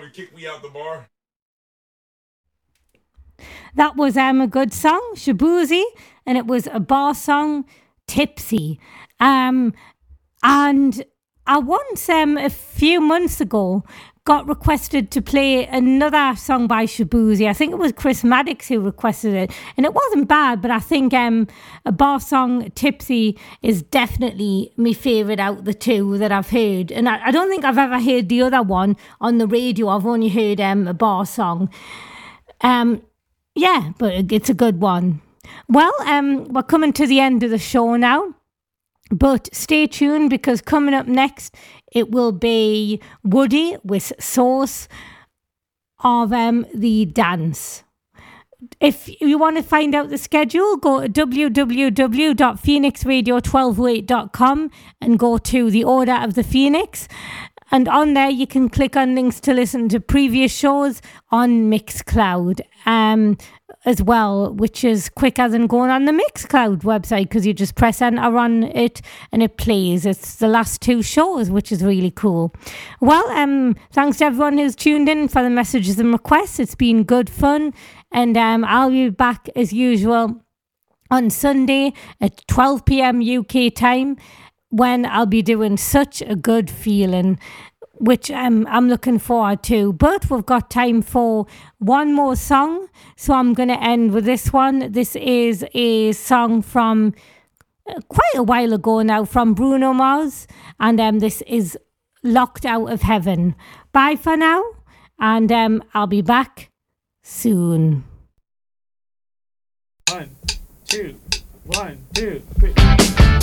kick me out the bar. That was a good song, Shaboozey, and it was a bar song, Tipsy. And I once, a few months ago, got requested to play another song by Shaboozey. I think it was Chris Maddox who requested it, and it wasn't bad, but I think a bar song, Tipsy, is definitely my favourite out of the two that I've heard. And I don't think I've ever heard the other one on the radio. I've only heard a bar song. Yeah, but it's a good one. Well, we're coming to the end of the show now. But stay tuned, because coming up next, it will be Woody with Source of the Dance. If you want to find out the schedule, go to www.phoenixradio1208.com and go to the Order of the Phoenix. And on there, you can click on links to listen to previous shows on Mixcloud as well, which is quicker than going on the Mixcloud website, because you just press enter on it and it plays. It's the last two shows, which is really cool. Well, thanks to everyone who's tuned in for the messages and requests. It's been good fun. And I'll be back as usual on Sunday at 12 p.m. UK time, when I'll be doing Such a Good Feeling, which I'm looking forward to. But we've got time for one more song, so I'm going to end with this one. This is a song from quite a while ago now, from Bruno Mars, and this is Locked Out of Heaven. Bye for now, and I'll be back soon. 1, 2, 1, 2, 3.